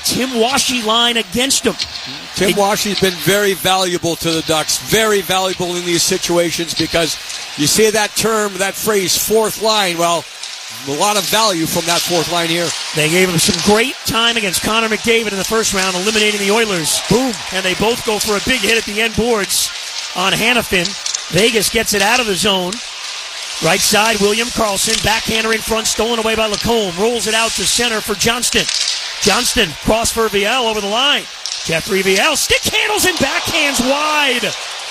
Tim Washy line against him. Tim Washy's been very valuable to the Ducks, very valuable in these situations, because you say that term, that phrase, fourth line. Well, a lot of value from that fourth line here. They gave him some great time against Connor McDavid in the first round, eliminating the Oilers. Boom. And they both go for a big hit at the end boards on Hanifin. Vegas gets it out of the zone. Right side, William Karlsson, backhander in front, stolen away by Lacombe. Rolls it out to center for Johnston. Johnston, cross for Viel over the line. Jeffrey Viel, stick handles and backhands wide.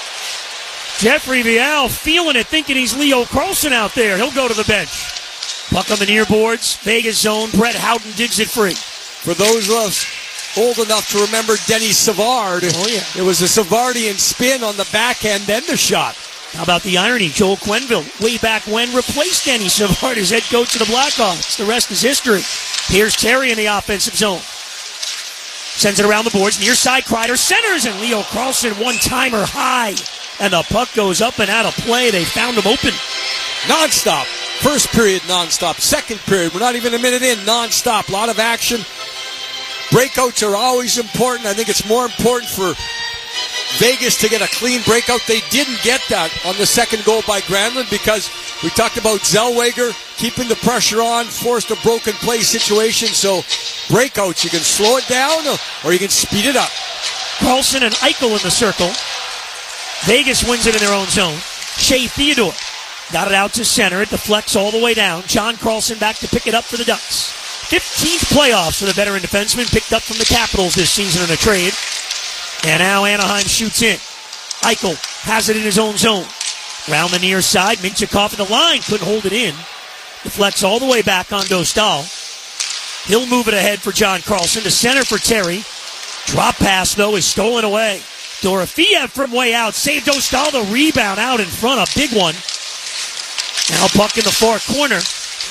Jeffrey Viel feeling it, thinking he's Leo Karlsson out there. He'll go to the bench. Puck on the near boards, Vegas zone. Brett Howden digs it free. For those of us old enough to remember Denny Savard, it was a Savardian spin on the backhand, then the shot. How about the irony? Joel Quenneville, way back when, replaced Denny Savard as head coach of the Blackhawks. The rest is history. Here's Terry in the offensive zone. Sends it around the boards. Near side, Kreider centers, and Leo Karlsson one-timer high. And the puck goes up and out of play. They found him open. Non-stop. First period, non-stop. Second period, we're not even a minute in, non-stop. A lot of action. Breakouts are always important. I think it's more important for Vegas to get a clean breakout. They didn't get that on the second goal by Granlund, because we talked about Zellweger keeping the pressure on, forced a broken play situation. So breakouts, you can slow it down or you can speed it up. Karlsson and Eichel in the circle. Vegas wins it in their own zone. Shea Theodore got it out to center. It deflects all the way down. John Karlsson back to pick it up for the Ducks. 15th playoffs for the veteran defenseman, picked up from the Capitals this season in a trade. And now Anaheim shoots in. Eichel has it in his own zone. Round the near side, Mintyukov in the line, couldn't hold it in. Deflects all the way back on Dostal. He'll move it ahead for John Karlsson to center for Terry. Drop pass, though, is stolen away. Dorofeyev from way out. Saved Dostal. The rebound out in front. A big one. Now puck in the far corner.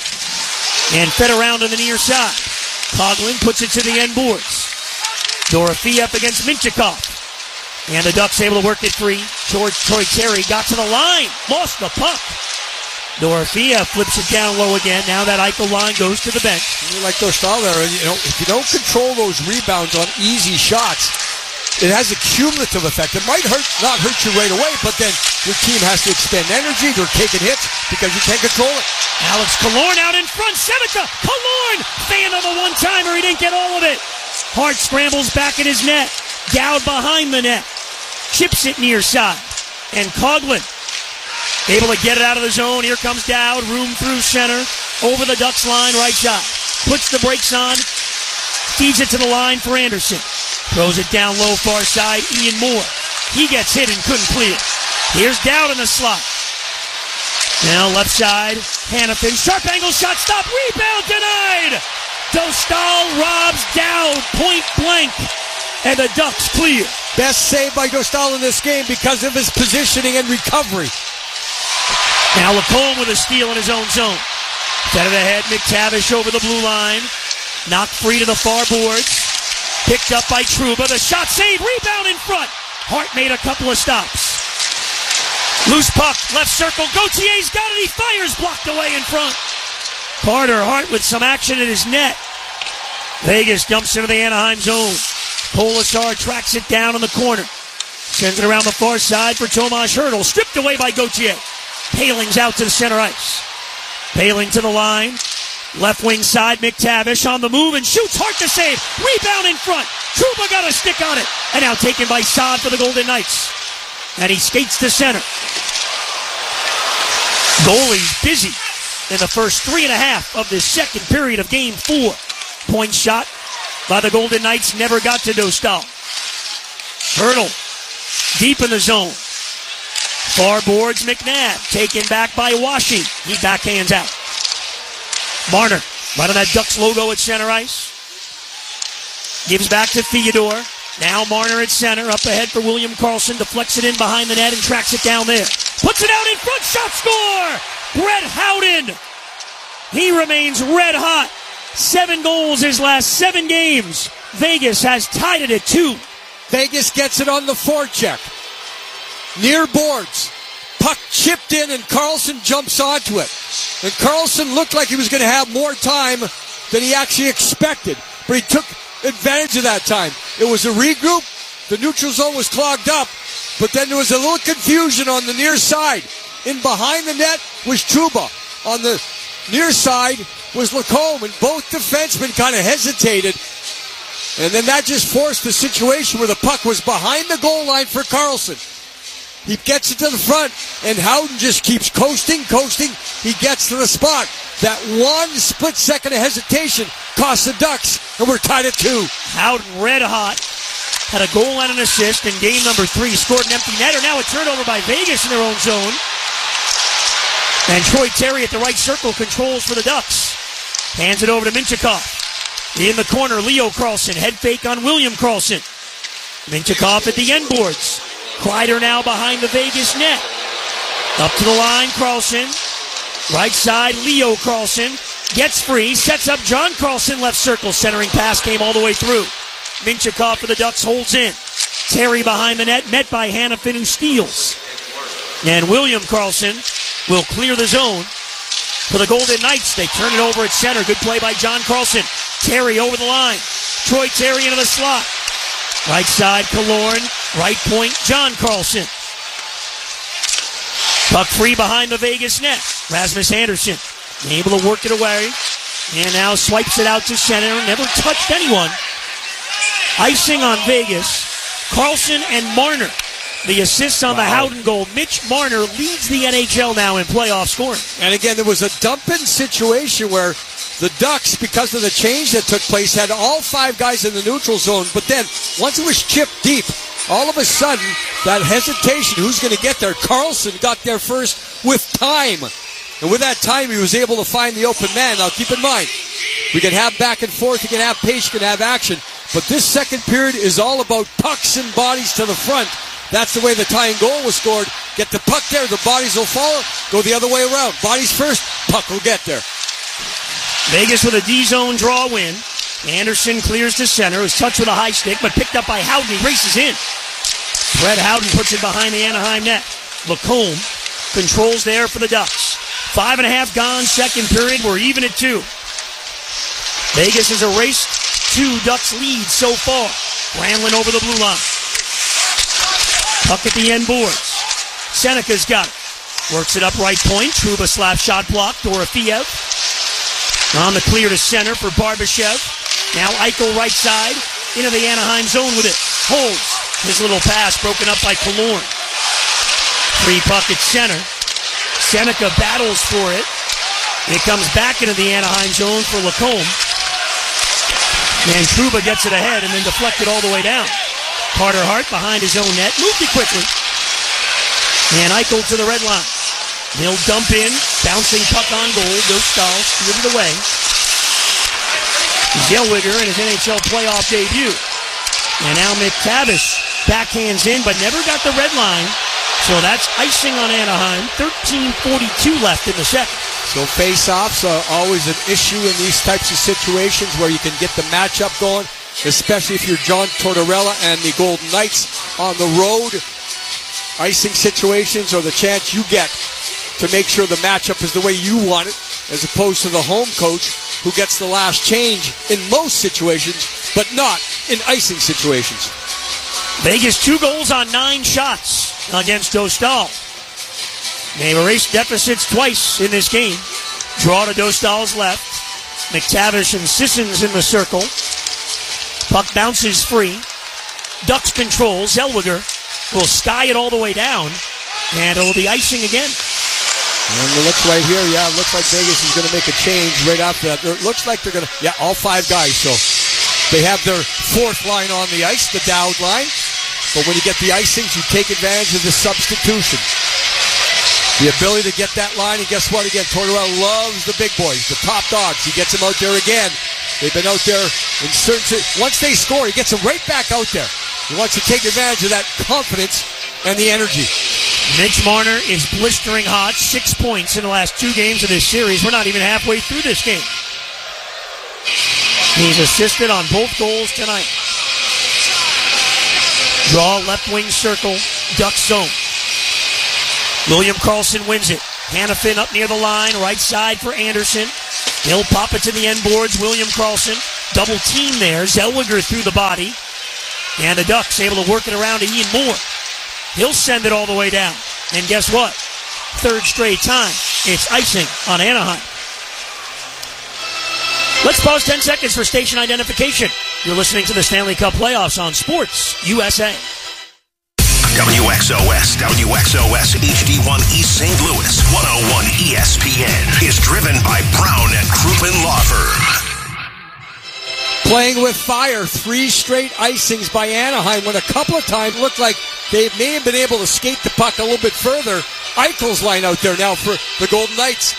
And fed around on the near side. Coghlan puts it to the end boards. Dorofeyev against Mintyukov. And the Ducks able to work it free. Troy Terry got to the line. Lost the puck. Dorofeyev flips it down low again. Now that Eichel line goes to the bench. Like Dostal there, if you don't control those rebounds on easy shots, it has a cumulative effect. It might not hurt you right away, but then your team has to expend energy. They're taking hits because you can't control it. Alex Killorn out in front. Seneca. Killorn fanned on the one-timer. He didn't get all of it. Hart scrambles back at his net. Dowd behind the net. Chips it near side. And Coghlan able to get it out of the zone. Here comes Dowd. Room through center. Over the Ducks line, right side. Puts the brakes on. Feeds it to the line for Anderson. Throws it down low far side. Ian Moore. He gets hit and couldn't clear. Here's Dowd in the slot. Now left side. Hanifin. Sharp angle shot. Stop. Rebound denied. Dostal robs Dowd point blank. And the Ducks clear. Best save by Dostal in this game because of his positioning and recovery. Now Lacombe with a steal in his own zone. Set it ahead. McTavish over the blue line. Knocked free to the far boards. Picked up by Trouba. The shot saved. Rebound in front. Hart made a couple of stops. Loose puck. Left circle. Gautier's got it. He fires. Blocked away in front. Carter Hart with some action in his net. Vegas dumps into the Anaheim zone. Polisar tracks it down in the corner. Sends it around the far side for Tomas Hertl. Stripped away by Gauthier. Paling's out to the center ice. Paling to the line. Left wing side, McTavish on the move and shoots. Hart to save. Rebound in front. Trouba got a stick on it. And now taken by Saad for the Golden Knights. And he skates to center. Goalie's busy in the first 3.5 of this second period of Game 4. Point shot by the Golden Knights never got to Dostal. Hertl deep in the zone. Far boards McNabb. Taken back by Washy. He backhands out. Marner, right on that Ducks logo at center ice. Gives back to Theodore. Now Marner at center. Up ahead for William Karlsson. Deflects it in behind the net and tracks it down there. Puts it out in front. Shot score! Brett Howden. He remains red hot. 7 goals his last 7 games. Vegas has tied it at 2. Vegas gets it on the forecheck. Near boards. Puck chipped in and Karlsson jumps onto it. And Karlsson looked like he was going to have more time than he actually expected. But he took advantage of that time. It was a regroup. The neutral zone was clogged up, but then there was a little confusion on the near side. In behind the net was Trouba. On the near side was Lacombe, and both defensemen kind of hesitated. And then that just forced the situation where the puck was behind the goal line for Carlson. He gets it to the front, and Howden just keeps coasting. He gets to the spot. That one split second of hesitation cost the Ducks, and we're tied at 2. Howden red hot. Had a goal and an assist in game number 3. Scored an empty netter. Now a turnover by Vegas in their own zone. And Troy Terry at the right circle controls for the Ducks. Hands it over to Minchikov. In the corner, Leo Carlson. Head fake on William Carlson. Minchikov at the end boards. Kreider now behind the Vegas net. Up to the line, Carlson. Right side, Leo Carlson. Gets free, sets up John Carlson, left circle. Centering pass came all the way through. Minchikov for the Ducks holds in. Terry behind the net, met by Hanifin, who steals. And William Carlson will clear the zone for the Golden Knights. They turn it over at center. Good play by John Carlson. Terry over the line. Troy Terry into the slot. Right side, Killorn. Right point, John Carlson. Puck free behind the Vegas net. Rasmus Anderson able to work it away. And now swipes it out to center. Never touched anyone. Icing on Vegas. Carlson and Marner. The assists on the Howden goal. Mitch Marner leads the NHL now in playoff scoring. And again, there was a dump-in situation where the Ducks, because of the change that took place, had all 5 guys in the neutral zone. But then, once it was chipped deep, all of a sudden, that hesitation, who's going to get there? Carlson got there first with time. And with that time, he was able to find the open man. Now, keep in mind, we can have back and forth, you can have pace, you can have action. But this second period is all about pucks and bodies to the front. That's the way the tying goal was scored. Get the puck there, the bodies will follow. Go the other way around. Bodies first, puck will get there. Vegas with a D-zone draw win. Anderson clears to center. Was touched with a high stick, but picked up by Howden. He races in. Brett Howden puts it behind the Anaheim net. Lacombe controls there for the Ducks. 5.5 gone, second period. We're even at 2. Vegas has erased 2 Ducks lead so far. Granlund over the blue line. Puck at the end boards. Seneca's got it. Works it up right point. Trouba slap shot block. Dorofiev on the clear to center for Barbashev. Now Eichel right side into the Anaheim zone with it. Holds. His little pass broken up by Killorn. Free puck at center. Seneca battles for it. It comes back into the Anaheim zone for Lacombe. And Trouba gets it ahead and then deflected all the way down. Carter Hart behind his own net. Moved it quickly. And Eichel to the red line. He'll dump in. Bouncing puck on goal. Dostal steals it away. Zellweger in his NHL playoff debut. And now McTavish backhands in, but never got the red line. So that's icing on Anaheim. 13:42 left in the second. So face-offs are always an issue in these types of situations where you can get the matchup going, especially if you're John Tortorella and the Golden Knights on the road. Icing situations are the chance you get to make sure the matchup is the way you want it, as opposed to the home coach who gets the last change in most situations, but not in icing situations. Vegas 2 goals on 9 shots against Dostal. They've erased deficits twice in this game. Draw to Dostal's left. McTavish and Sissons in the circle. Puck bounces free. Ducks control. Zellweger will sky it all the way down. And it'll be icing again. And it looks right here, it looks like Vegas is going to make a change right after that. It looks like they're going to, all 5 guys. So they have their 4th line on the ice, the Dowd line. But when you get the icings, you take advantage of the substitution. The ability to get that line, and guess what? Again, Tortorella loves the big boys, the top dogs. He gets them out there again. They've been out there in certain... Once they score, he gets them right back out there. He wants to take advantage of that confidence and the energy. Mitch Marner is blistering hot. 6 points in the last 2 games of this series. We're not even halfway through this game. He's assisted on both goals tonight. Draw left wing circle, Duck zone. William Carlson wins it. Hanifin up near the line, right side for Anderson. He'll pop it to the end boards. William Carlson double team there. Zellweger through the body. And the Ducks able to work it around to Ian Moore. He'll send it all the way down. And guess what? Third straight time, it's icing on Anaheim. Let's pause 10 seconds for station identification. You're listening to the Stanley Cup Playoffs on Sports USA. WXOS HD1 East St. Louis 101 ESPN is driven by Brown and Crouppen Law Firm. Playing with fire, 3 straight icings by Anaheim when a couple of times looked like they may have been able to skate the puck a little bit further. Eichel's line out there now for the Golden Knights.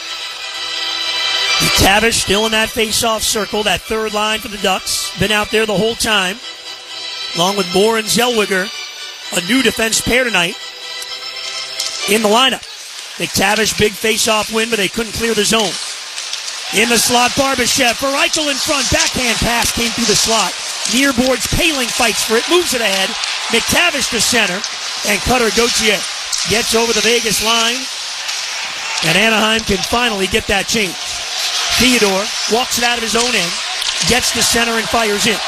McTavish still in that face-off circle, that third line for the Ducks. Been out there the whole time, along with Moore and Zellweger. A new defense pair tonight in the lineup. McTavish, big face-off win, but they couldn't clear the zone. In the slot, Barbashev for Eichel in front. Backhand pass came through the slot. Near boards, Poehling fights for it, moves it ahead. McTavish to center, and Cutter Gauthier gets over the Vegas line. And Anaheim can finally get that change. Theodore walks it out of his own end, gets to center and fires in.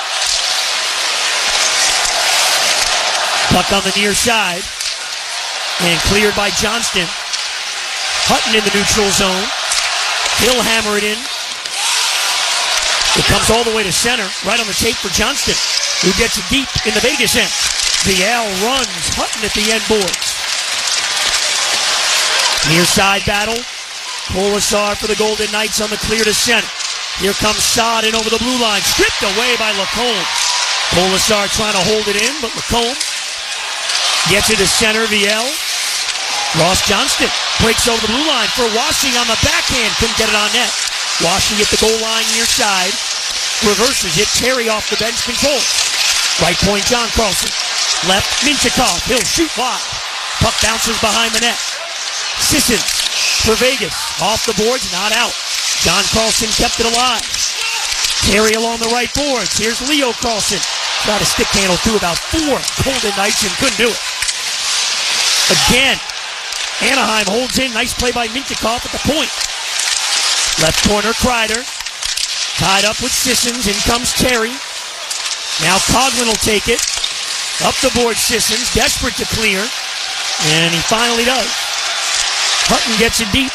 Puck on the near side, and cleared by Johnston. Hutton in the neutral zone. He'll hammer it in. It comes all the way to center, right on the tape for Johnston, who gets it deep in the Vegas end. Viel runs, Hutton at the end boards. Near side battle. Polisar for the Golden Knights on the clear to center. Here comes Saad in over the blue line, stripped away by Lacombe. Polisar trying to hold it in, but Lacombe gets it to center, Viel. Ross Johnston breaks over the blue line for Washing on the backhand. Couldn't get it on net. Washing at the goal line near side. Reverses it. Terry off the bench control. Right point, John Carlson. Left, Minchikov. He'll shoot wide. Puck bounces behind the net. Sissons for Vegas. Off the boards, not out. John Carlson kept it alive. Terry along the right boards. Here's Leo Carlson. Tried to stick handle through about 4 Golden Knights and couldn't do it. Again, Anaheim holds in. Nice play by Minchikov at the point. Left corner, Kreider. Tied up with Sissons. In comes Terry. Now Coghlan will take it. Up the board, Sissons. Desperate to clear. And he finally does. Hutton gets it deep.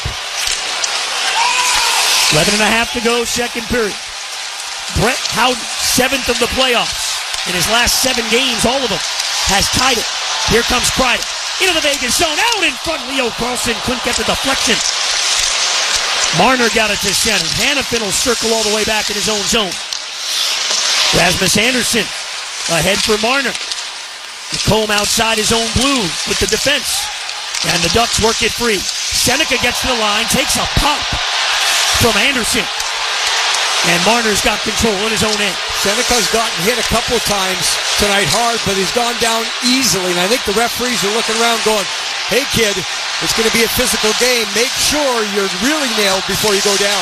11 and a half to go, second period. Brett Howden, 7th of the playoffs. In his last 7 games, all of them, has tied it. Here comes Kreider. Into the Vegas zone. Out in front. Leo Carlson couldn't get the deflection. Marner got it to center. Hannafin will circle all the way back in his own zone. Rasmus Andersson ahead for Marner. Lacombe outside his own blue with the defense. And the Ducks work it free. Seneca gets to the line. Takes a pop from Andersson. And Marner's got control in his own end. Seneca's gotten hit a couple of times tonight hard, but he's gone down easily. And I think the referees are looking around going, hey, kid, it's going to be a physical game. Make sure you're really nailed before you go down.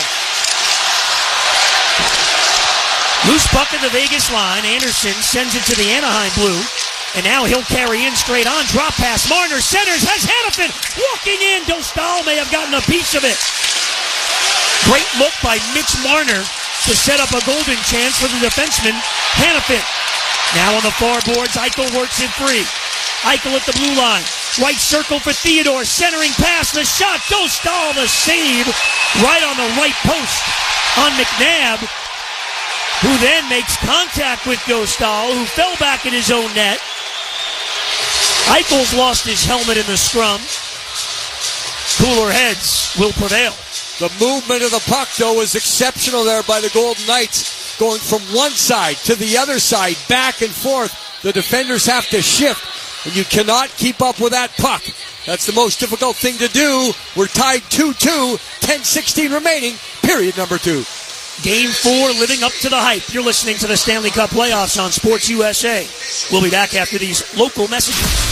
Loose puck at the Vegas line. Andersson sends it to the Anaheim blue. And now he'll carry in straight on. Drop pass. Marner centers. Has Hannafin walking in. Dostal may have gotten a piece of it. Great look by Mitch Marner to set up a golden chance for the defenseman, Hannafin. Now on the far boards, Eichel works it free. Eichel at the blue line. Right circle for Theodore. Centering pass. The shot. Dostal the save. Right on the right post on McNabb, who then makes contact with Dostal, who fell back in his own net. Eichel's lost his helmet in the scrum. Cooler heads will prevail. The movement of the puck, though, was exceptional there by the Golden Knights. Going from one side to the other side, back and forth. The defenders have to shift, and you cannot keep up with that puck. That's the most difficult thing to do. We're tied 2-2, 10-16 remaining, period number 2. Game 4 living up to the hype. You're listening to the Stanley Cup Playoffs on Sports USA. We'll be back after these local messages.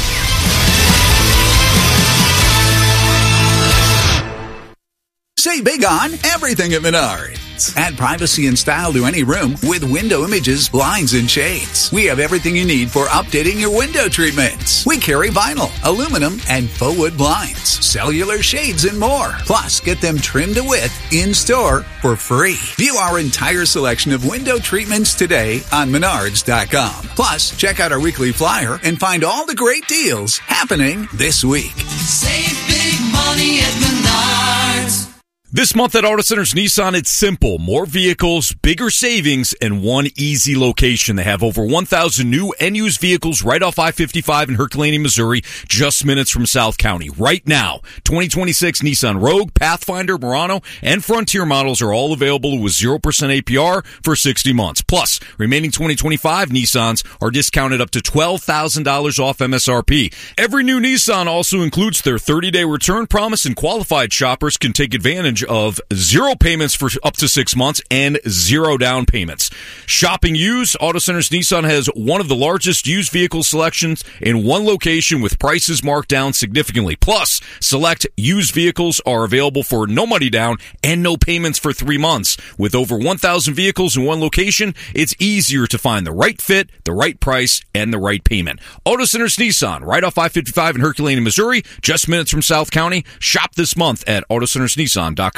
Save big on everything at Menards. shades. Add privacy and style to any room with Window Images blinds and shades. We have everything you need for updating your window treatments. We carry vinyl, aluminum, and faux wood blinds, cellular shades, and more. Plus, get them trimmed to width in-store for free. View our entire selection of window treatments today on Menards.com. Plus, check out our weekly flyer and find all the great deals happening this week. Save big money at Menards. This month at Auto Centers Nissan, it's simple. More vehicles, bigger savings, and one easy location. They have over 1,000 new and used vehicles right off I-55 in Herculaneum, Missouri, just minutes from South County. Right now, 2026 Nissan Rogue, Pathfinder, Murano, and Frontier models are all available with 0% APR for 60 months. Plus, remaining 2025 Nissans are discounted up to $12,000 off MSRP. Every new Nissan also includes their 30-day return promise, and qualified shoppers can take advantage of 0 payments for up to 6 months and 0 down payments. Shopping used, Auto Centers Nissan has one of the largest used vehicle selections in one location with prices marked down significantly. Plus, select used vehicles are available for no money down and no payments for 3 months. With over 1,000 vehicles in one location, it's easier to find the right fit, the right price, and the right payment. Auto Centers Nissan, right off I-55 in Herculaneum, Missouri, just minutes from South County. Shop this month at AutoCentersNissan.com.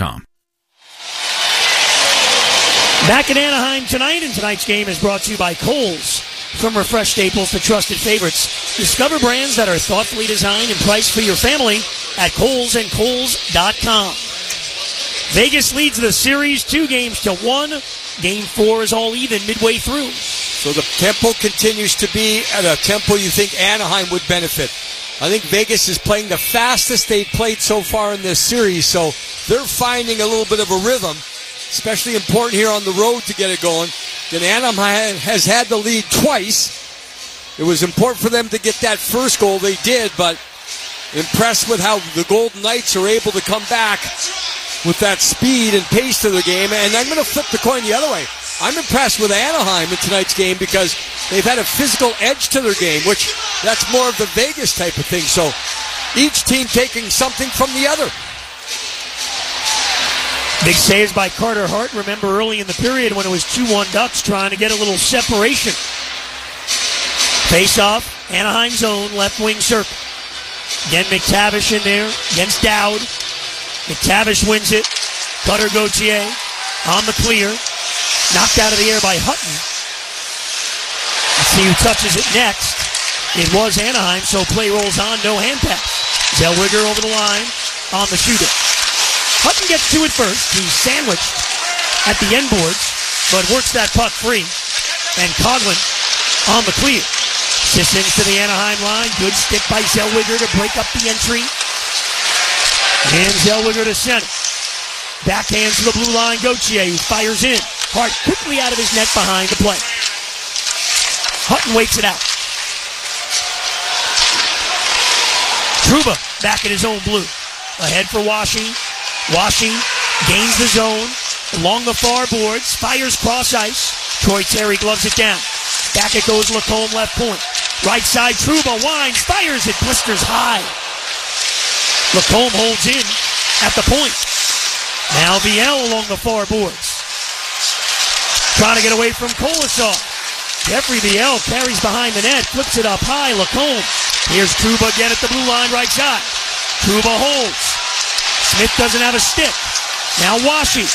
Back in Anaheim tonight, and tonight's game is brought to you by Kohl's. From refreshed staples to trusted favorites, discover brands that are thoughtfully designed and priced for your family at Kohl's and Kohl's.com. Vegas leads the series 2-1. Game 4 is all even midway through. So the tempo continues to be at a tempo you think Anaheim would benefit. I think Vegas is playing the fastest they've played so far in this series, so they're finding a little bit of a rhythm, especially important here on the road to get it going. Then Anaheim has had the lead twice. It was important for them to get that first goal. They did, but impressed with how the Golden Knights are able to come back with that speed and pace to the game. And I'm going to flip the coin the other way. I'm impressed with Anaheim in tonight's game because they've had a physical edge to their game, which that's more of the Vegas type of thing. So each team taking something from the other. Big saves by Carter Hart. Remember early in the period when it was 2-1 Ducks trying to get a little separation. Face off, Anaheim zone, left wing circle. Again, McTavish in there against Dowd. McTavish wins it. Cutter Gauthier on the clear. Knocked out of the air by Hutton. Let's see who touches it next. It was Anaheim, so play rolls on, no hand pass. Zellweger over the line on the shooter. Hutton gets to it first. He's sandwiched at the end boards, but works that puck free. And Coughlin on the clear. Sissons to the Anaheim line. Good stick by Zellweger to break up the entry. And Zellweger to center. Backhands to the blue line. Gauthier, who fires in. Hart quickly out of his net behind the play. Hutton waits it out. Trouba back at his own blue. Ahead for Washing. Washing gains the zone along the far boards. Fires cross ice. Troy Terry gloves it down. Back it goes Lacombe left point. Right side Trouba winds. Fires it. Blisters high. Lacombe holds in at the point. Now Viel along the far boards. Trying to get away from Kolosov. Jeffrey Viel carries behind the net, flips it up high. Lacombe. Here's Trouba again at the blue line, right side. Trouba holds. Smith doesn't have a stick. Now Washi.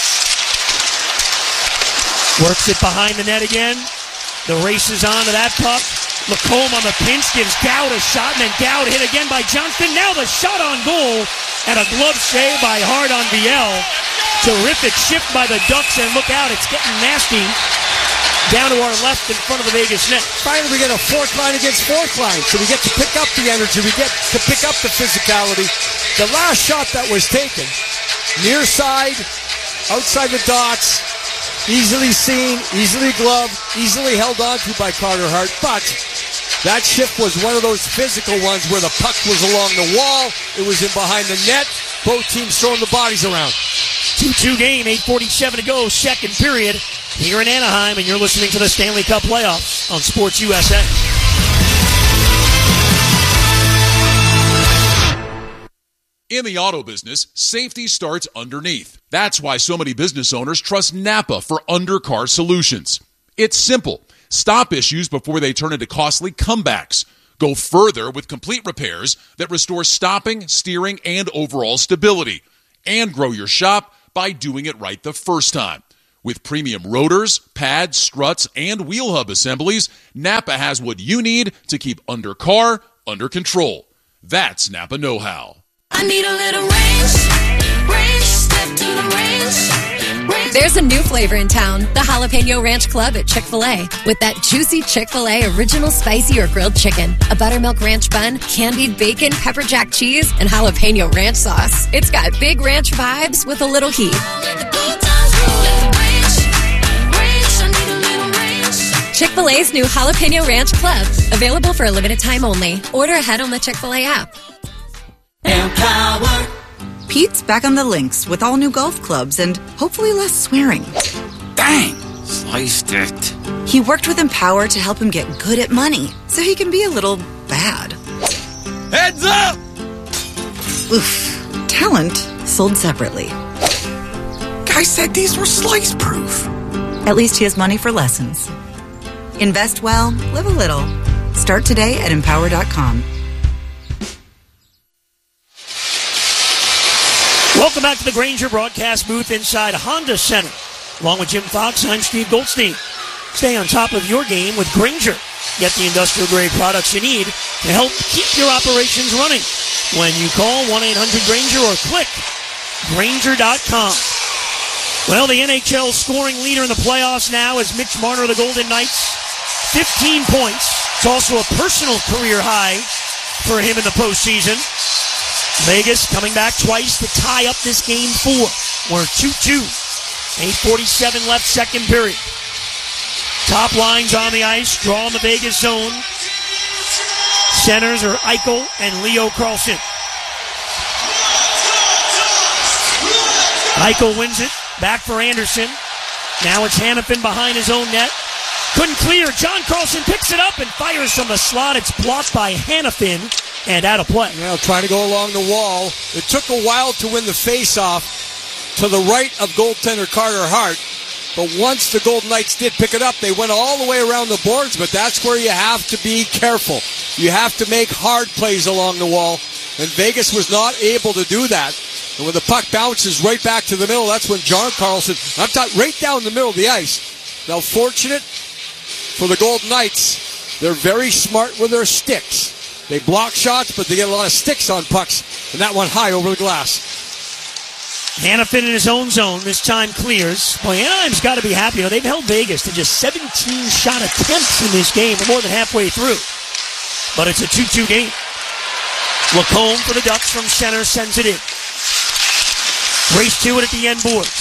Works it behind the net again. The race is on to that puck. Lacombe on the pinch gives Dowd a shot, and then Dowd hit again by Johnston. Now the shot on goal, and a glove save by Hart on Viel. Terrific shift by the Ducks, and look out, it's getting nasty down to our left in front of the Vegas net. Finally, we get a fourth line against fourth line, so we get to pick up the energy, we get to pick up the physicality. The last shot that was taken, near side, outside the dots, easily seen, easily gloved, easily held on to by Carter Hart, but that shift was one of those physical ones where the puck was along the wall, it was in behind the net, both teams throwing the bodies around. 2-2 game, 8:47 to go, second period here in Anaheim, and you're listening to the Stanley Cup playoffs on Sports USA. In the auto business, safety starts underneath. That's why so many business owners trust Napa for undercar solutions. It's simple. Stop issues before they turn into costly comebacks. Go further with complete repairs that restore stopping, steering, and overall stability. And grow your shop by doing it right the first time. With premium rotors, pads, struts, and wheel hub assemblies, Napa has what you need to keep undercar under control. That's Napa know-how. I need a little range, step to the range. There's a new flavor in town, the Jalapeno Ranch Club at Chick-fil-A. With that juicy Chick-fil-A original spicy or grilled chicken, a buttermilk ranch bun, candied bacon, pepper jack cheese, and jalapeno ranch sauce. It's got big ranch vibes with a little heat. Chick-fil-A's new Jalapeno Ranch Club. Available for a limited time only. Order ahead on the Chick-fil-A app. Empower. Pete's back on the links with all new golf clubs and hopefully less swearing. Dang! Sliced it. He worked with Empower to help him get good at money so he can be a little bad. Heads up! Oof. Talent sold separately. Guy said these were slice proof. At least he has money for lessons. Invest well, live a little. Start today at Empower.com. Welcome back to the Grainger broadcast booth inside Honda Center. Along with Jim Fox, I'm Steve Goldstein. Stay on top of your game with Grainger. Get the industrial-grade products you need to help keep your operations running. When you call 1-800-GRAINGER or click Grainger.com. Well, the NHL scoring leader in the playoffs now is Mitch Marner of the Golden Knights. 15 points. It's also a personal career high for him in the postseason. Vegas coming back twice to tie up this game 4. We're 2-2. 8:47 left, second period. Top lines on the ice, draw in the Vegas zone. Centers are Eichel and Leo Carlsson. Eichel wins it, back for Anderson. Now it's Hanifin behind his own net. Couldn't clear. John Carlson picks it up and fires from the slot. It's blocked by Hanifin and out of play. Now trying to go along the wall. It took a while to win the face-off to the right of goaltender Carter Hart. But once the Golden Knights did pick it up, they went all the way around the boards. But that's where you have to be careful. You have to make hard plays along the wall. And Vegas was not able to do that. And when the puck bounces right back to the middle, that's when John Carlson, I'm talking right down the middle of the ice. Now, fortunate for the Golden Knights, they're very smart with their sticks. They block shots, but they get a lot of sticks on pucks, and that one high over the glass. Hanifin in his own zone, this time clears. Boy, Anaheim's got to be happy. You know, they've held Vegas to just 17 shot attempts in this game. We're more than halfway through. But it's a 2-2 game. Lacombe for the Ducks from center sends it in. Race to it at the end boards.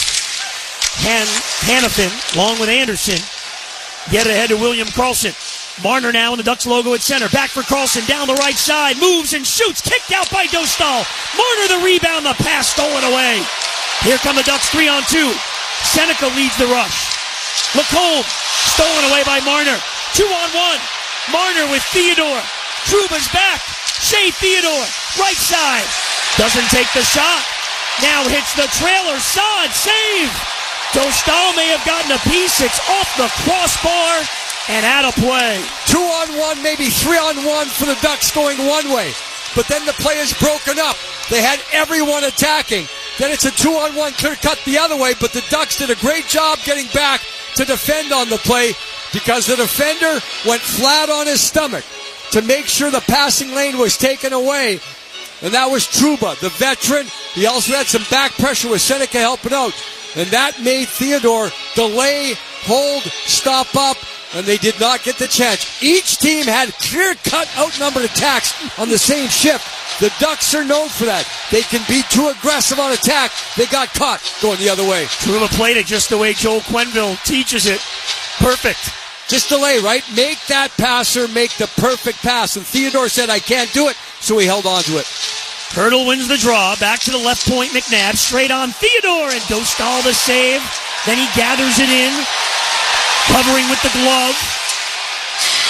Hanifin, along with Anderson, get it ahead to William Karlsson. Marner now in the Ducks logo at center. Back for Karlsson down the right side. Moves and shoots. Kicked out by Dostal. Marner the rebound. The pass stolen away. Here come the Ducks 3-on-2. Seneca leads the rush. Lacombe stolen away by Marner. 2-on-1. Marner with Theodore. Trouba's back. Shea Theodore. Right side. Doesn't take the shot. Now hits the trailer. Saad save. Dostal may have gotten a piece. It's off the crossbar and out of play. 2-on-1, maybe 3-on-1 for the Ducks going one way. But then the play is broken up. They had everyone attacking. Then it's a 2-on-1 clear cut the other way, but the Ducks did a great job getting back to defend on the play because the defender went flat on his stomach to make sure the passing lane was taken away. And that was Trouba, the veteran. He also had some back pressure with Seneca helping out. And that made Theodore delay, hold, stop up, and they did not get the chance. Each team had clear-cut, outnumbered attacks on the same shift. The Ducks are known for that. They can be too aggressive on attack. They got caught going the other way. Trouba played it just the way Joel Quenneville teaches it. Perfect. Just delay, right? Make that passer make the perfect pass. And Theodore said, I can't do it, so he held on to it. Hurdle wins the draw. Back to the left point, McNabb. Straight on Theodore, and Dostal the save. Then he gathers it in, covering with the glove.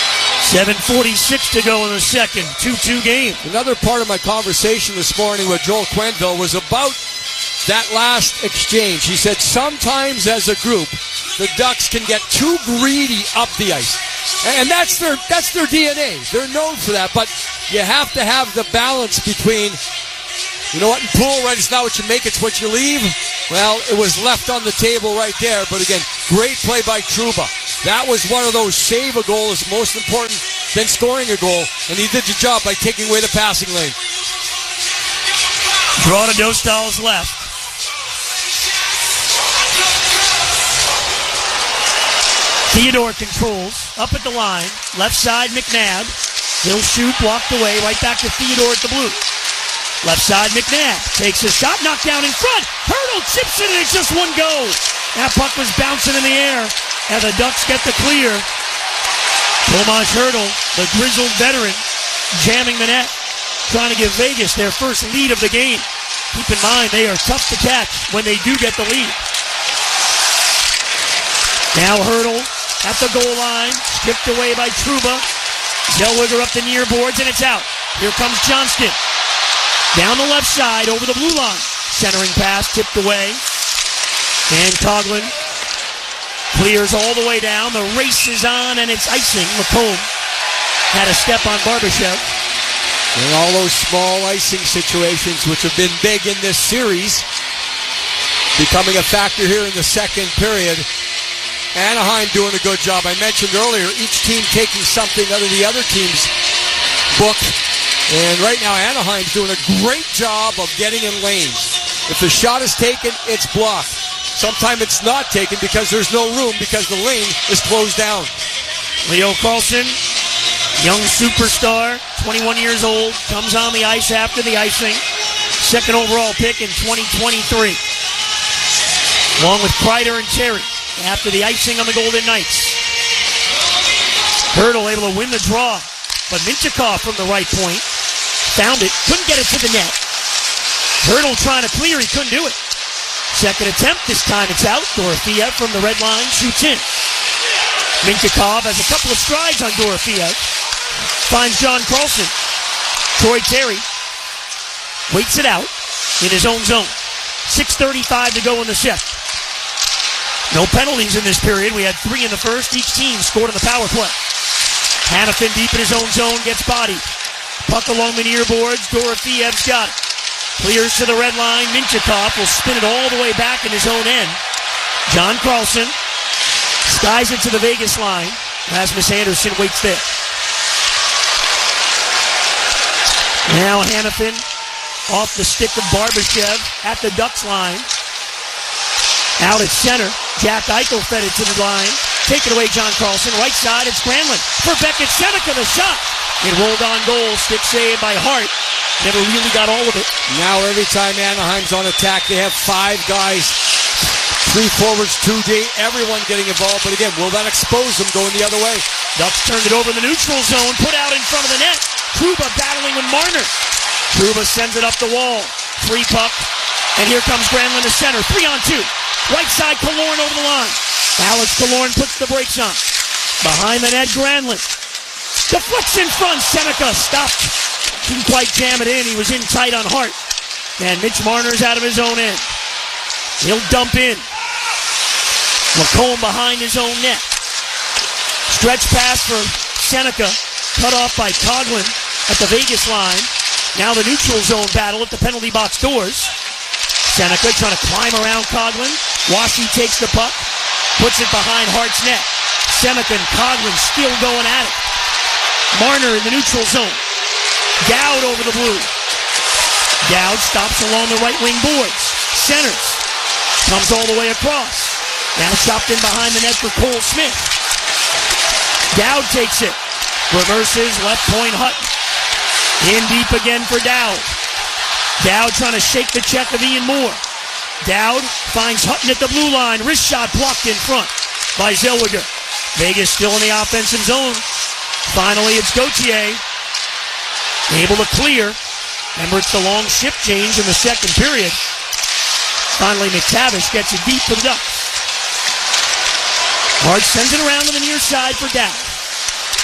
7:46 to go in the second. 2-2 game. Another part of my conversation this morning with Joel Quenneville was about that last exchange. He said sometimes as a group, the Ducks can get too greedy up the ice. And that's their DNA. They're known for that. But you have to have the balance between, you know what, in pool, right, it's not what you make, it's what you leave. Well, it was left on the table right there. But again, great play by Trouba. That was one of those save a goal is most important than scoring a goal. And he did the job by taking away the passing lane. Draw to Dostal's left. Theodore controls, up at the line, left side McNabb. He'll shoot, blocked away, right back to Theodore at the blue. Left side McNabb takes a shot, knocked down in front. Hurdle chips it, and it's just one go. That puck was bouncing in the air, and the Ducks get the clear. Tomas Hurdle, the grizzled veteran, jamming the net, trying to give Vegas their first lead of the game. Keep in mind, they are tough to catch when they do get the lead. Now Hurdle at the goal line, stripped away by Trouba. Zellweger up the near boards, and it's out. Here comes Johnston. Down the left side, over the blue line. Centering pass, tipped away. And Coughlin clears all the way down. The race is on, and it's icing. Lacombe had a step on Barbashev. And all those small icing situations, which have been big in this series, becoming a factor here in the second period. Anaheim doing a good job. I mentioned earlier, each team taking something out of the other team's book. And right now, Anaheim's doing a great job of getting in lanes. If the shot is taken, it's blocked. Sometimes it's not taken because there's no room because the lane is closed down. Leo Carlson, young superstar, 21 years old, comes on the ice after the icing. Second overall pick in 2023. Along with Kreider and Terry after the icing on the Golden Knights. Hurdle able to win the draw, but Mintyukov from the right point found it, couldn't get it to the net. Hurdle trying to clear, he couldn't do it. Second attempt, this time it's out. Dorofeyev from the red line shoots in. Mintyukov has a couple of strides on Dorofeyev. Finds John Carlson. Troy Terry waits it out in his own zone. 6:35 to go in the set. No penalties in this period. We had 3 in the first. Each team scored on the power play. Hanifin deep in his own zone gets bodied. Puck along the near boards. Dorofeyev's got it. Clears to the red line. Mintyukov will spin it all the way back in his own end. John Carlson skies it to the Vegas line. Rasmus Andersson waits there. Now Hanifin off the stick of Barbashev at the Ducks line. Out at center. Jack Eichel fed it to the line. Take it away, John Carlson. Right side, it's Granlund. For Beckett Seneca, the shot. It rolled on goal. Stick saved by Hart. Never really got all of it. Now every time Anaheim's on attack, they have 5 guys. 3 forwards, 2 D. Everyone getting involved. But again, will that expose them going the other way? Ducks turned it over in the neutral zone. Put out in front of the net. Trouba battling with Marner. Trouba sends it up the wall. Free puck. And here comes Granlund to center. 3-on-2. Right side, Killorn over the line. Alex Killorn puts the brakes on. Behind the net, Granlund. Deflects in front. Seneca stopped. Couldn't quite jam it in. He was in tight on Hart. And Mitch Marner's out of his own end. He'll dump in. Lacombe behind his own net. Stretch pass for Seneca. Cut off by Coughlin at the Vegas line. Now the neutral zone battle at the penalty box doors. Seneca trying to climb around Coughlin. Washi takes the puck. Puts it behind Hart's net. Seneca and Coughlin still going at it. Marner in the neutral zone. Dowd over the blue. Dowd stops along the right wing boards. Centers. Comes all the way across. Now chopped in behind the net for Cole Smith. Dowd takes it. Reverses left point Hutton. In deep again for Dowd. Dowd trying to shake the check of Ian Moore. Dowd finds Hutton at the blue line. Wrist shot blocked in front by Zellweger. Vegas still in the offensive zone. Finally, it's Gauthier. Able to clear. Remember, it's the long shift change in the second period. Finally, McTavish gets it deep for the Ducks. Hart sends it around to the near side for Dowd.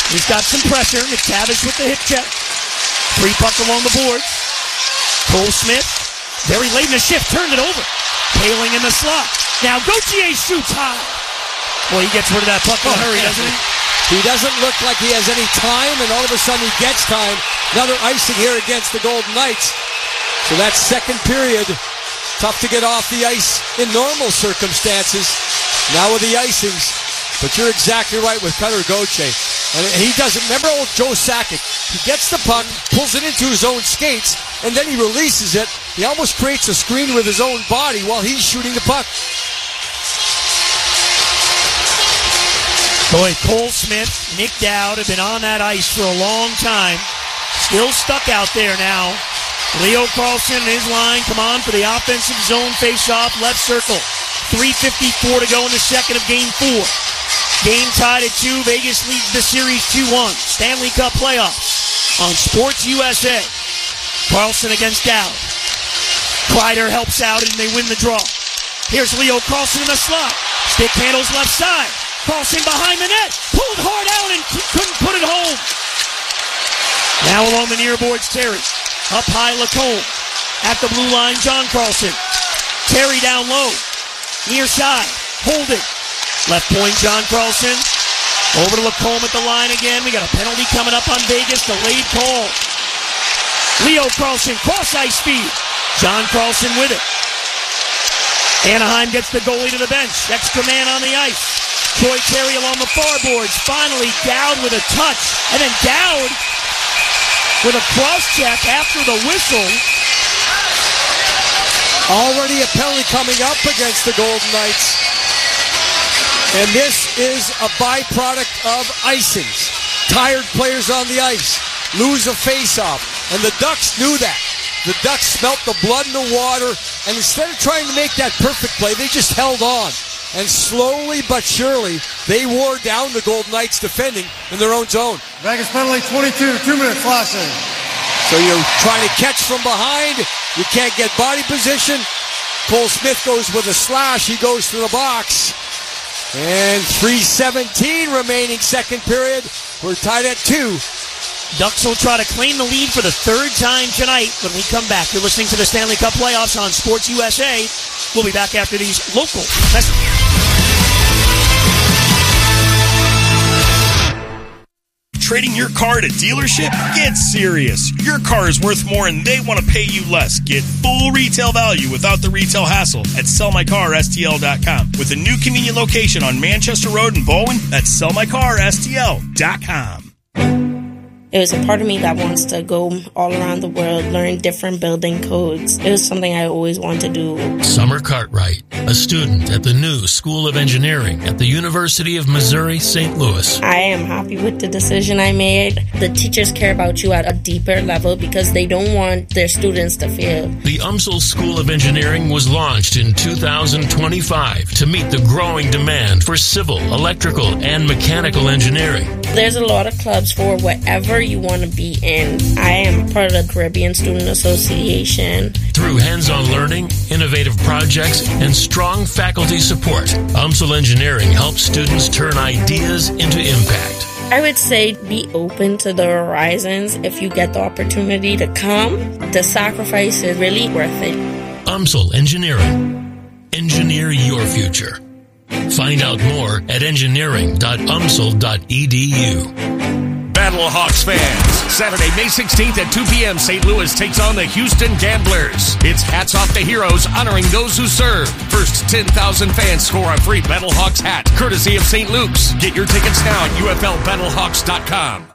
He's got some pressure. McTavish with the hip check. 3 puck along the boards. Cole Smith, very late in the shift, turned it over. Paling in the slot. Now Gauthier shoots high. Well, he gets rid of that puck in a hurry, doesn't he? He doesn't look like he has any time, and all of a sudden he gets time. Another icing here against the Golden Knights. So that second period, tough to get off the ice in normal circumstances. Now with the icings. But you're exactly right with Cutter Gauthier. And he doesn't, remember old Joe Sakic? He gets the puck, pulls it into his own skates, and then he releases it. He almost creates a screen with his own body while he's shooting the puck. Boy, Cole Smith, Nick Dowd have been on that ice for a long time. Still stuck out there now. Leo Carlson and his line come on for the offensive zone face-off left circle. 3:54 to go in the second of Game 4. Game tied at 2. Vegas leads the series 2-1. Stanley Cup playoffs on Sports USA. Carlson against Dowd. Kreider helps out and they win the draw. Here's Leo Carlson in the slot. Stick handles left side. Carlson behind the net. Pulled hard out and couldn't put it home. Now along the near boards, Terry. Up high, Lacombe. At the blue line, John Carlson. Terry down low. Near side. Hold it. Left point, John Carlson. Over to Lacombe at the line again. We got a penalty coming up on Vegas. Delayed call. Leo Carlson, cross ice speed. John Carlson with it. Anaheim gets the goalie to the bench. Extra man on the ice. Troy Terry along the far boards. Finally, Dowd with a touch. And then Dowd with a cross-check after the whistle. Already a penalty coming up against the Golden Knights. And this is a byproduct of icings. Tired players on the ice lose a face-off. And the Ducks knew that. The Ducks smelt the blood in the water. And instead of trying to make that perfect play, they just held on. And slowly but surely, they wore down the Golden Knights defending in their own zone. Vegas penalty 22, 2 minutes slashing. So you're trying to catch from behind. You can't get body position. Cole Smith goes with a slash. He goes to the box. And 3:17 remaining second period. We're tied at 2. Ducks will try to claim the lead for the third time tonight when we come back. You're listening to the Stanley Cup playoffs on Sports USA. We'll be back after these local messages. Trading your car at a dealership? Get serious. Your car is worth more and they want to pay you less. Get full retail value without the retail hassle at sellmycarstl.com. With a new convenient location on Manchester Road in Bowen, that's sellmycarstl.com. It was a part of me that wants to go all around the world, learn different building codes. It was something I always wanted to do. Summer Cartwright, a student at the new School of Engineering at the University of Missouri, St. Louis. I am happy with the decision I made. The teachers care about you at a deeper level because they don't want their students to fail. The UMSL School of Engineering was launched in 2025 to meet the growing demand for civil, electrical, and mechanical engineering. There's a lot of clubs for whatever you want to be in. I am part of the Caribbean Student Association. Through hands-on learning, innovative projects, and strong faculty support, UMSL Engineering helps students turn ideas into impact. I would say be open to the horizons if you get the opportunity to come. The sacrifice is really worth it. UMSL Engineering. Engineer your future. Find out more at engineering.umsl.edu. Battlehawks fans, Saturday, May 16th at 2 p.m., St. Louis takes on the Houston Gamblers. It's hats off to heroes honoring those who serve. First 10,000 fans score a free Battlehawks hat, courtesy of St. Luke's. Get your tickets now at UFLBattlehawks.com.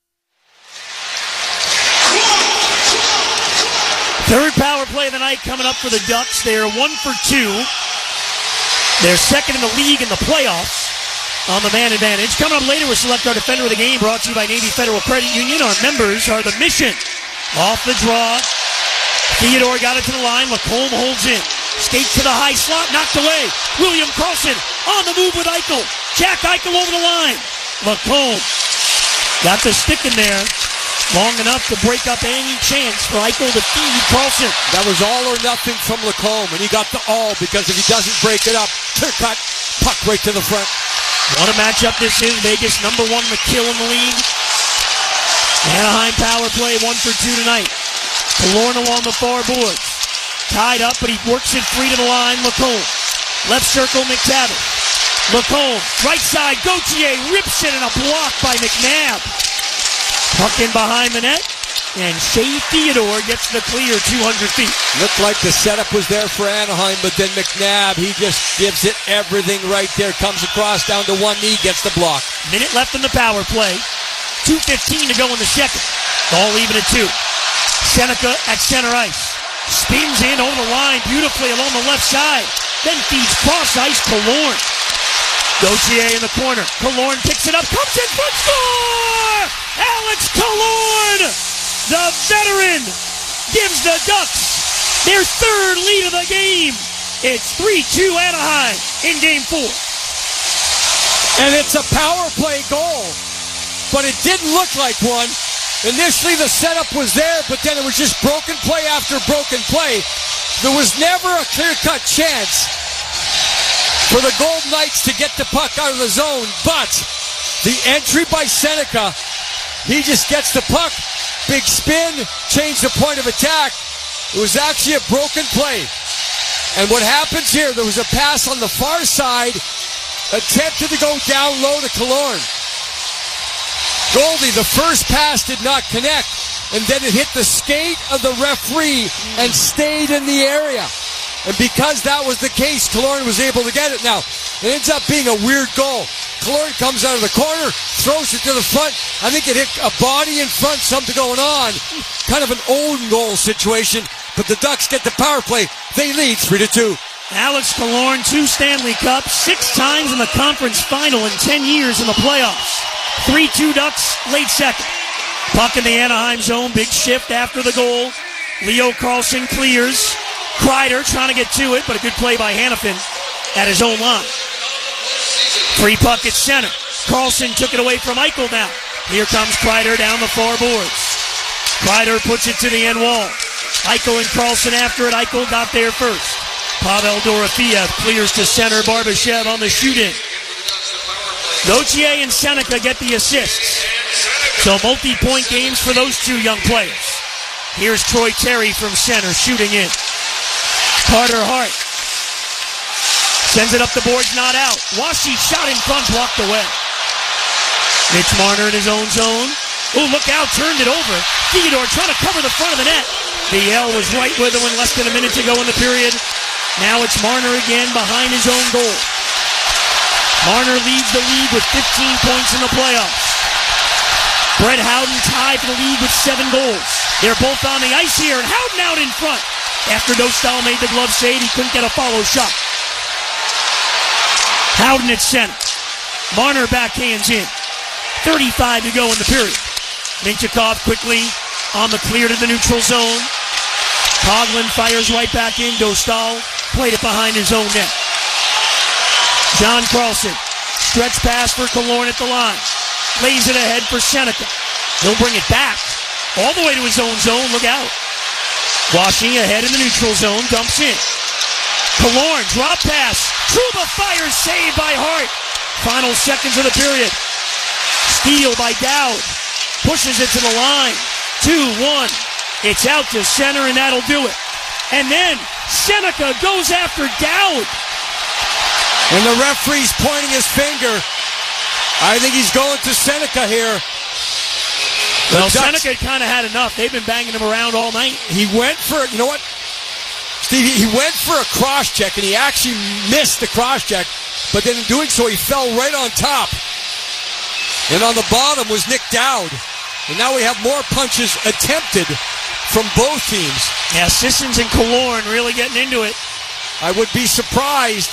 Third power play of the night coming up for the Ducks. They are 1 for 2. They're second in the league in the playoffs on the man advantage. Coming up later, we'll select our defender of the game, brought to you by Navy Federal Credit Union. Our members are the Mission. Off the draw. Theodore got it to the line. Lacombe holds in. Skates to the high slot, knocked away. William Carlson on the move with Eichel. Jack Eichel over the line. Lacombe got the stick in there long enough to break up any chance for Eichel to feed Carlson. That was all or nothing from Lacombe, and he got the all because if he doesn't break it up, clear cut, puck right to the front. What a matchup this is. Vegas number 1 McKill in the league. Anaheim power play 1 for 2 tonight. Killorn along the far boards. Tied up, but he works it free to the line. Lacombe. Left circle, McTavish. Lacombe. Right side, Gauthier rips it and a block by McNabb. Puck in behind the net. And Shea Theodore gets the clear 200 feet. Looked like the setup was there for Anaheim, but then McNabb, he just gives it everything right there. Comes across down to one knee, gets the block. Minute left in the power play. 2:15 to go in the second. All even at 2. Seneca at center ice. Spins in over the line beautifully along the left side. Then feeds cross ice Killorn. Gauthier in the corner. Killorn picks it up. Comes in front. Score! Alex Killorn! The veteran gives the Ducks their 3rd lead of the game. It's 3-2 Anaheim in Game 4. And it's a power play goal. But it didn't look like one. Initially the setup was there, but then it was just broken play after broken play. There was never a clear-cut chance for the Golden Knights to get the puck out of the zone. But the entry by Seneca, he just gets the puck. Big spin, change the point of attack. It was actually a broken play. And what happens here, there was a pass on the far side, attempted to go down low to Killorn. Goldie, the first pass did not connect, and then it hit the skate of the referee and stayed in the area. And because that was the case, Killorn was able to get it. Now, it ends up being a weird goal. Killorn comes out of the corner, throws it to the front. I think it hit a body in front, something going on. Kind of an own goal situation, but the Ducks get the power play. They lead 3-2. Alex Killorn, 2 Stanley Cups, 6 times in the conference final in 10 years in the playoffs. 3-2 Ducks, late second. Puck in the Anaheim zone, big shift after the goal. Leo Carlson clears. Kreider trying to get to it, but a good play by Hanifin at his own line. Free puck at center. Carlson took it away from Eichel now. Here comes Kreider down the far boards. Kreider puts it to the end wall. Eichel and Carlson after it. Eichel got there first. Pavel Dorofeyev clears to center. Barbashev on the shoot-in. Gauthier and Seneca get the assists. So multi-point games for those 2 young players. Here's Troy Terry from center shooting in. Carter Hart sends it up the boards, not out. Washi shot in front, blocked away. Mitch Marner in his own zone. Oh, look out, turned it over. Theodore trying to cover the front of the net. The L was right with him when less than a minute to go in the period. Now it's Marner again behind his own goal. Marner leads the league with 15 points in the playoffs. Brett Howden tied for the league with 7 goals. They're both on the ice here, and Howden out in front. After Dostal made the glove save, he couldn't get a follow shot. Howden at center. Marner backhands in. 35 to go in the period. Mintyukov quickly on the clear to the neutral zone. Coghlan fires right back in. Dostal played it behind his own net. John Carlson. Stretch pass for Killorn at the line. Lays it ahead for Seneca. He'll bring it back. All the way to his own zone. Look out. Washi ahead in the neutral zone. Dumps in. Killorn. Drop pass. Trouba fires. Saved by Hart. Final seconds of the period. Steal by Dowd. Pushes it to the line. 2-1. It's out to center, and that'll do it. And then Seneca goes after Dowd. And the referee's pointing his finger. I think he's going to Seneca here. Well, Seneca kind of had enough. They've been banging him around all night. He went for, you know what, Steve, he went for a cross check, and he actually missed the cross check. But then in doing so, he fell right on top. And on the bottom was Nick Dowd. And now we have more punches attempted from both teams. Yeah, Sissons and Killorn really getting into it. I would be surprised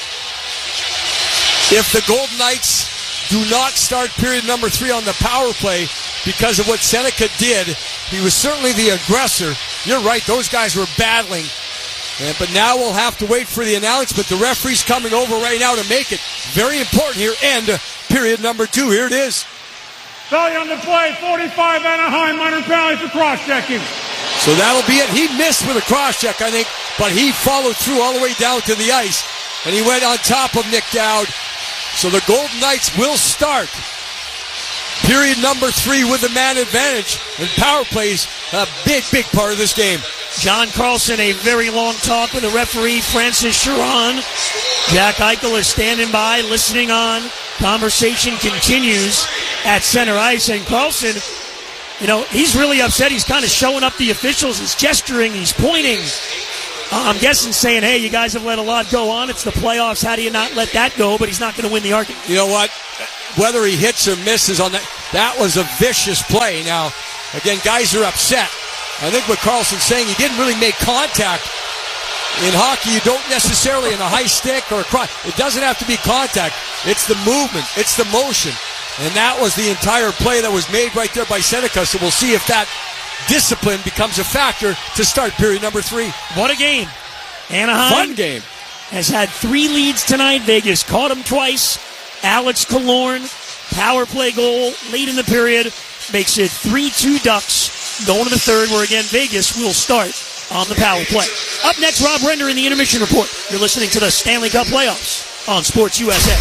if the Golden Knights do not start period number 3 on the power play because of what Seneca did. He was certainly the aggressor. You're right, those guys were battling. But now we'll have to wait for the announcement. The referee's coming over right now to make it very important here. End period number 2. Here it is. Penalty on the play, 45 Anaheim, minor penalty for cross-checking. So that'll be it. He missed with a cross-check, I think, but he followed through all the way down to the ice, and he went on top of Nick Dowd. So the Golden Knights will start period number 3 with a man advantage. And power plays a big part of this game. John Carlson, a very long talk with the referee, Francis Sharon. Jack Eichel is standing by, listening on. Conversation continues at center ice. And Carlson, he's really upset. He's kind of showing up the officials. He's gesturing. He's pointing. I'm guessing saying, hey, you guys have let a lot go on. It's the playoffs. How do you not let that go? But he's not going to win the argument. You know what? Whether he hits or misses on that was a vicious play. Now, again, guys are upset. I think what Carlson's saying, he didn't really make contact. In hockey, you don't necessarily, in a high stick or a cross, it doesn't have to be contact. It's the movement. It's the motion. And that was the entire play that was made right there by Seneca. So we'll see if that discipline becomes a factor to start period number 3. What a game. Anaheim. Fun game. Has had 3 leads tonight. Vegas caught him twice. Alex Killorn, power play goal late in the period, makes it 3-2 Ducks. Going to the third, where again Vegas will start on the power play. Up next, Rob Render in the Intermission Report. You're listening to the Stanley Cup Playoffs on Sports USA.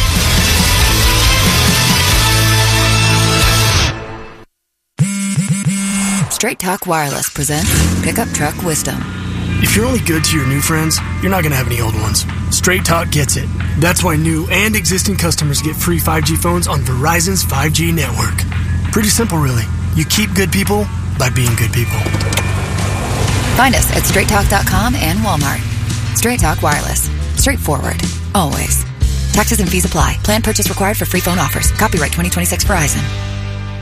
Straight Talk Wireless presents Pickup Truck Wisdom. If you're only good to your new friends, you're not going to have any old ones. Straight Talk gets it. That's why new and existing customers get free 5G phones on Verizon's 5G network. Pretty simple, really. You keep good people by being good people. Find us at straighttalk.com and Walmart. Straight Talk Wireless. Straightforward. Always. Taxes and fees apply. Plan purchase required for free phone offers. Copyright 2026 Verizon.